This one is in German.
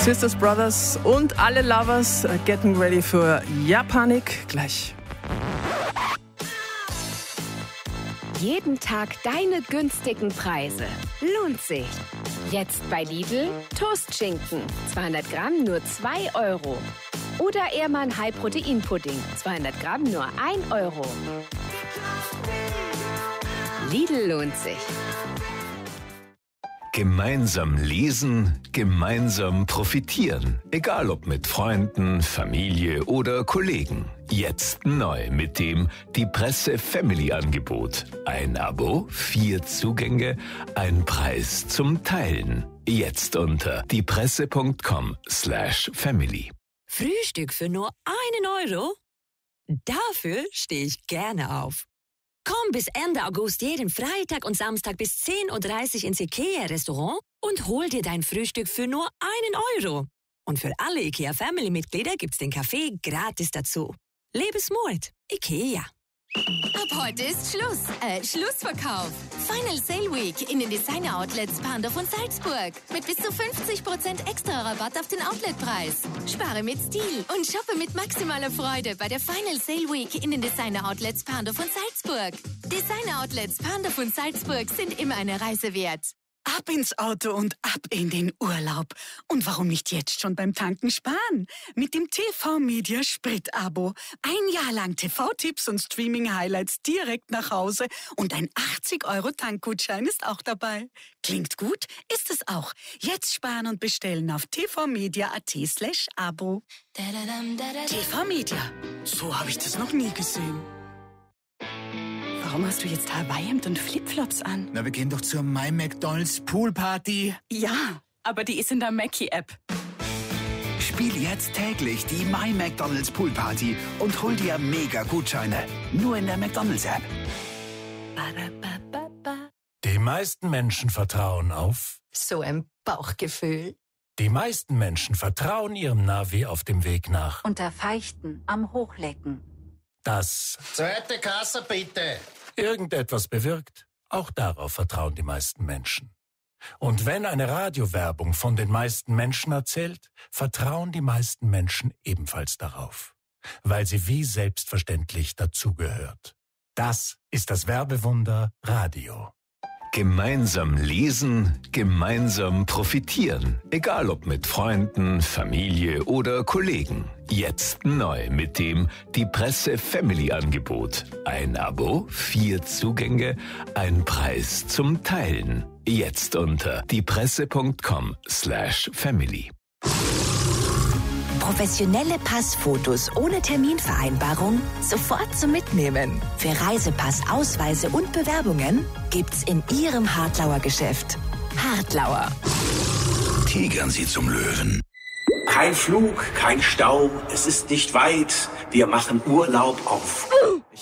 Sisters, Brothers und alle Lovers getting ready für Japanik gleich. Jeden Tag deine günstigen Preise. Lohnt sich. Jetzt bei Lidl Toastschinken. 200 Gramm nur 2 €. Oder Ehrmann High-Protein-Pudding. 200 Gramm nur 1 €. Lidl lohnt sich. Gemeinsam lesen, gemeinsam profitieren. Egal ob mit Freunden, Familie oder Kollegen. Jetzt neu mit dem Die Presse Family Angebot. Ein Abo, 4 Zugänge, ein Preis zum Teilen. Jetzt unter diepresse.com/family. Frühstück für nur 1 €? Dafür stehe ich gerne auf. Komm bis Ende August jeden Freitag und Samstag bis 10:30 Uhr ins IKEA-Restaurant und hol dir dein Frühstück für nur 1 €. Und für alle IKEA-Family-Mitglieder gibt's den Kaffee gratis dazu. Lebensmut. IKEA. Ab heute ist Schluss. Schlussverkauf. Final Sale Week in den Designer Outlets Pandorf und Salzburg. Mit bis zu 50% extra Rabatt auf den Outletpreis. Spare mit Stil und shoppe mit maximaler Freude bei der Final Sale Week in den Designer Outlets Pandorf und Salzburg. Designer Outlets Pandorf und Salzburg sind immer eine Reise wert. Ab ins Auto und ab in den Urlaub. Und warum nicht jetzt schon beim Tanken sparen? Mit dem TV-Media Sprit-Abo. 1 Jahr lang TV-Tipps und Streaming-Highlights direkt nach Hause. Und ein 80 € Tankgutschein ist auch dabei. Klingt gut? Ist es auch. Jetzt sparen und bestellen auf tvmedia.at/Abo. TV-Media. So habe ich das noch nie gesehen. Warum hast du jetzt Hawaii-Hemd und Flipflops an? Na, wir gehen doch zur My McDonald's Poolparty. Ja, aber die ist in der Mackie-App. Spiel jetzt täglich die My McDonald's Poolparty und hol dir Mega-Gutscheine. Nur in der McDonald's-App. Die meisten Menschen vertrauen auf... So ein Bauchgefühl. Die meisten Menschen vertrauen ihrem Navi auf dem Weg nach... Unter Feichten am Hochlecken. Das... Zweite Kasse, bitte. ...irgendetwas bewirkt. Auch darauf vertrauen die meisten Menschen. Und wenn eine Radiowerbung von den meisten Menschen erzählt, vertrauen die meisten Menschen ebenfalls darauf. Weil sie wie selbstverständlich dazugehört. Das ist das Werbewunder Radio. Gemeinsam lesen, gemeinsam profitieren. Egal ob mit Freunden, Familie oder Kollegen. Jetzt neu mit dem Die Presse Family Angebot. Ein Abo, 4 Zugänge, ein Preis zum Teilen. Jetzt unter diepresse.com/family. Professionelle Passfotos ohne Terminvereinbarung sofort zum Mitnehmen. Für Reisepass, Ausweise und Bewerbungen gibt's in Ihrem Hartlauer Geschäft. Hartlauer. Tigern Sie zum Löwen. Kein Flug, kein Stau, es ist nicht weit. Wir machen Urlaub auf